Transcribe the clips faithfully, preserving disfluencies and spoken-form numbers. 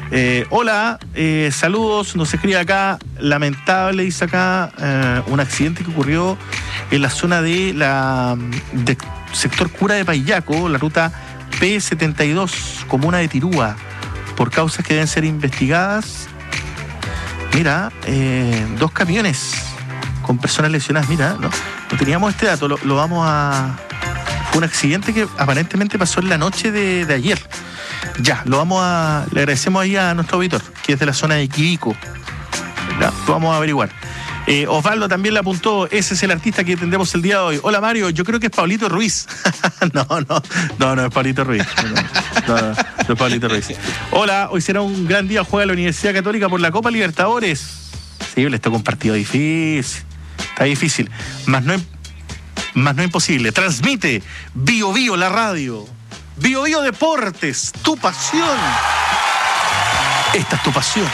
Eh, hola, eh, saludos, nos escribe acá, lamentable, dice acá, eh, un accidente que ocurrió en la zona de la de sector Cura de Paillaco, la ruta P setenta y dos, comuna de Tirúa, por causas que deben ser investigadas. Mira, eh, dos camiones con personas lesionadas, mira, no, no teníamos este dato, lo, lo vamos a... Fue un accidente que aparentemente pasó en la noche de, de ayer. Ya, lo vamos a... Le agradecemos ahí a nuestro auditor, que es de la zona de Quibico. Ya, lo vamos a averiguar. Eh, Osvaldo también le apuntó, ese es el artista que tendremos el día de hoy. Hola Mario, yo creo que es Pablito Ruiz. no, no, no, no es Pablito Ruiz. No, no, no, no es Pablito Ruiz. Hola, hoy será un gran día, juega la Universidad Católica por la Copa Libertadores. Sí, le tocó un partido difícil. Está difícil. Más no, más no imposible. Transmite Bio Bio la radio. Bio Bio Deportes, tu pasión. Esta es tu pasión.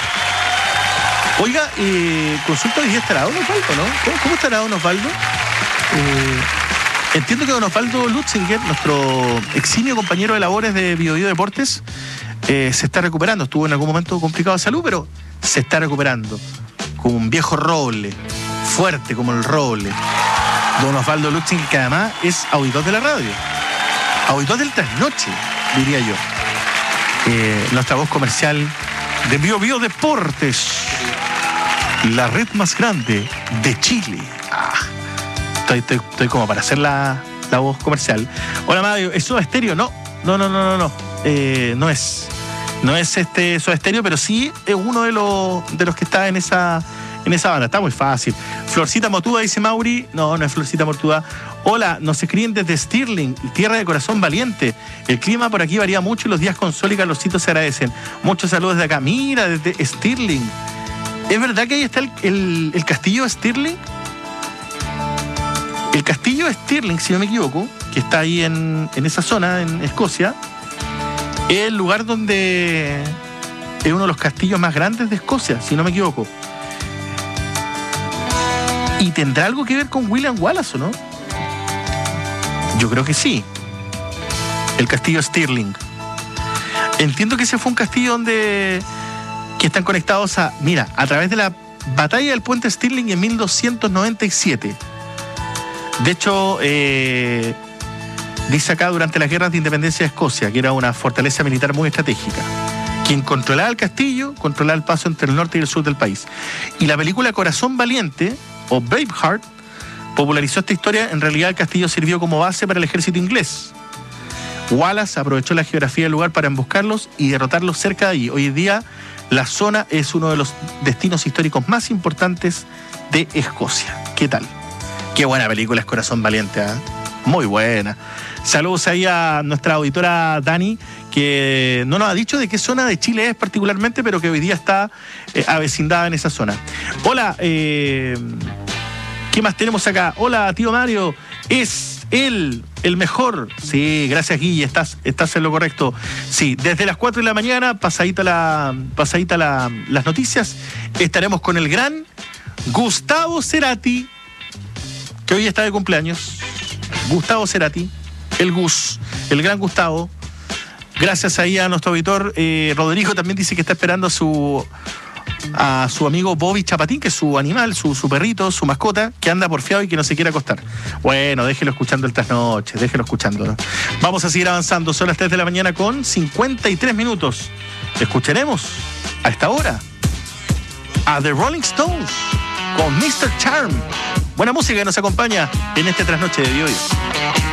Oiga, eh, consulta hoy día estará don Osvaldo, ¿no? ¿Cómo, cómo estará don Osvaldo? Eh, entiendo que don Osvaldo Lutzinger, nuestro eximio compañero de labores de Bio Bio Deportes, eh, se está recuperando. Estuvo en algún momento complicado de salud, pero se está recuperando. Como un viejo roble, fuerte como el roble. Don Osvaldo Lutzinger, que además es auditor de la radio. Auditor del trasnoche, diría yo. Eh, nuestra voz comercial de Bio Bio Deportes. La red más grande de Chile. Ah, estoy, estoy, estoy como para hacer la, la voz comercial. Hola Mario, ¿es Soda Stereo? No, no, no, no, no, no. Eh, no es. No es este Soda Stereo, pero sí es uno de los, de los que está en esa, en esa banda. Está muy fácil. Florcita Motuda, dice Mauri. No, no es Florcita Motuda. Hola, nos escriben desde Stirling, tierra de corazón valiente. El clima por aquí varía mucho y los días con sol y calorcito se agradecen. Muchos saludos desde acá. Mira, desde Stirling. ¿Es verdad que ahí está el, el, el castillo de Stirling? El castillo de Stirling, si no me equivoco, que está ahí en, en esa zona, en Escocia, es el lugar donde es uno de los castillos más grandes de Escocia, si no me equivoco. ¿Y tendrá algo que ver con William Wallace o no? Yo creo que sí. El castillo Stirling. Entiendo que ese fue un castillo donde... que están conectados a... Mira, a través de la batalla del puente Stirling en mil doscientos noventa y siete. De hecho, eh, dice acá, durante las guerras de independencia de Escocia, que era una fortaleza militar muy estratégica. Quien controlaba el castillo, controlaba el paso entre el norte y el sur del país. Y la película Corazón Valiente, o Braveheart, popularizó esta historia. En realidad el castillo sirvió como base para el ejército inglés. Wallace aprovechó la geografía del lugar para emboscarlos y derrotarlos cerca de allí. Hoy en día la zona es uno de los destinos históricos más importantes de Escocia. ¿Qué tal? Qué buena película es Corazón Valiente, ¿eh? Muy buena. Saludos ahí a nuestra auditora Dani, que no nos ha dicho de qué zona de Chile es particularmente, pero que hoy día está eh, avecindada en esa zona. Hola, eh, ¿qué más tenemos acá? Hola, tío Mario, es él el mejor. Sí, gracias Guille, estás, estás en lo correcto. Sí, desde las cuatro de la mañana, pasadita, la, pasadita la, las noticias, estaremos con el gran Gustavo Cerati, que hoy está de cumpleaños. Gustavo Cerati, el Gus, el gran Gustavo. Gracias ahí a nuestro auditor. Eh, Rodrigo también dice que está esperando a su, a su amigo Bobby Chapatín, que es su animal, su, su perrito, su mascota, que anda porfiado y que no se quiere acostar. Bueno, déjelo escuchando el trasnoche, déjelo escuchando, ¿no? Vamos a seguir avanzando. Son las tres de la mañana con cincuenta y tres minutos. Escucharemos a esta hora a The Rolling Stones con mister Charm. Buena música que nos acompaña en este trasnoche de hoy.